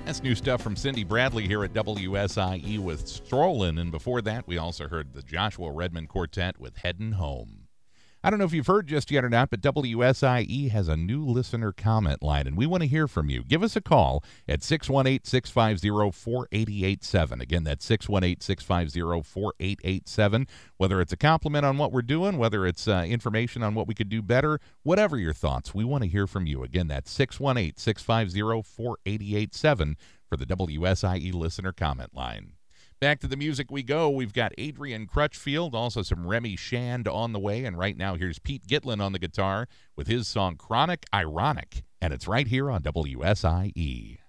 That's new stuff from Cindy Bradley here at WSIE with Strollin', and before that, we also heard the Joshua Redmond Quartet with Headin' Home. I don't know if you've heard just yet or not, but WSIE has a new listener comment line, and we want to hear from you. Give us a call at 618-650-4887. Again, that's 618-650-4887. Whether it's a compliment on what we're doing, whether it's information on what we could do better, whatever your thoughts, we want to hear from you. Again, that's 618-650-4887 for the WSIE listener comment line. Back to the music we go. We've got Adrian Crutchfield, also some Remy Shand on the way. And right now, here's Pete Gitlin on the guitar with his song Chronic Ironic. And it's right here on WSIE.